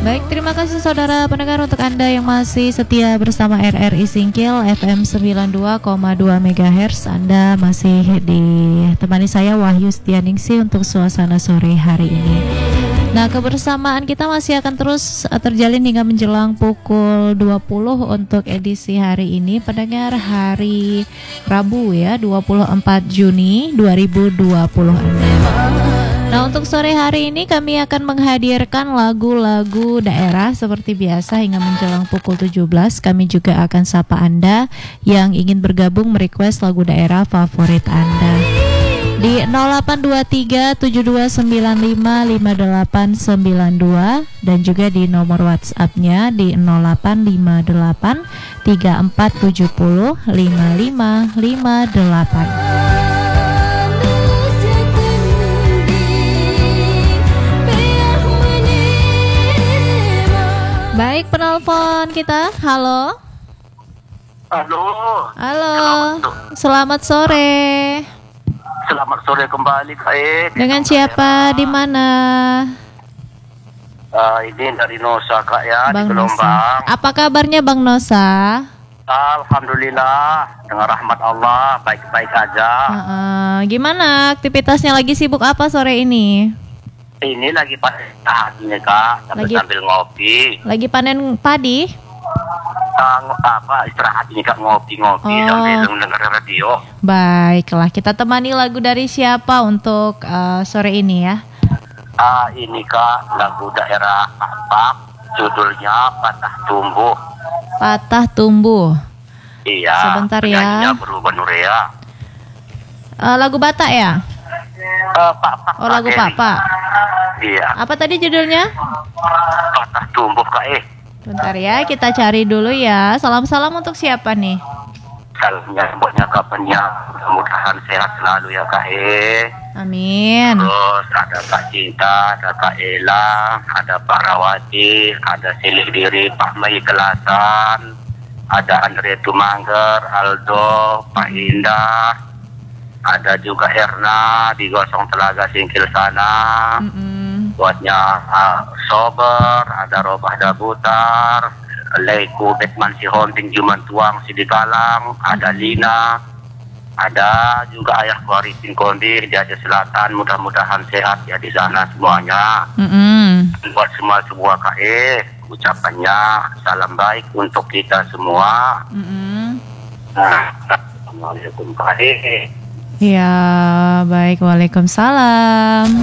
Baik, terima kasih saudara pendengar untuk Anda yang masih setia bersama RRI Singkil FM 92,2 MHz. Anda masih ditemani saya Wahyu Setianingsih untuk suasana sore hari ini. Nah, kebersamaan kita masih akan terus terjalin hingga menjelang pukul 20 untuk edisi hari ini, pendengar, hari Rabu ya, 24 Juni 2026. Nah, untuk sore hari ini kami akan menghadirkan lagu-lagu daerah seperti biasa hingga menjelang pukul 17. Kami juga akan sapa Anda yang ingin bergabung merequest lagu daerah favorit Anda di 0823 7295 5892 dan juga di nomor WhatsApp-nya di 0858 3470 5558. Baik, penelpon kita. Halo. Halo. Halo. Selamat sore. Selamat sore kembali, Kak. Dengan siapa? Di mana? Ini dari Nosa, Kak, ya, Bang di Gelombang. Nosa. Apa kabarnya Bang Nosa? Alhamdulillah, dengan rahmat Allah baik-baik aja. Gimana aktivitasnya, lagi sibuk apa sore ini? Ini lagi panen ini, Kak, sambil ngopi. Lagi panen padi? Istirahat ini, Kak, ngopi-ngopi sambil dengar radio. Baiklah, kita temani lagu dari siapa untuk sore ini ya? Ini, Kak, lagu daerah Batak, judulnya Patah Tumbuh. Patah Tumbuh. Iya. Sebentar ya. Penyanyinya Berubah Nurea. Lagu Batak ya? Pak. Oh, lagu Papa. Iya. Apa tadi judulnya? Patah Tumbuh, Kak. Bentar ya, kita cari dulu ya. Salam-salam untuk siapa nih? Salamnya buatnya kapannya, mudah-mudahan sehat selalu ya, Kak. Amin. Terus ada Kak Cinta, ada Kak Ella, ada Pak Rawati, ada Silih Diri, Pak Mai Kelasan, ada Andre Tumangger, Aldo, Pak Indah, ada juga Erna di Gosong Telaga Singkil sana. Buatnya Sober, ada Robah Dabutar, Leiku Betman si Honting Juman Tuang si Dikalang, ada Lina, ada juga ayah Arifin Kondi di Aceh Selatan. Mudah-mudahan sehat ya di sana semuanya. Buat semua KE, ucapannya salam baik untuk kita semua. Assalamualaikum KE. Ya, baik, waalaikumsalam.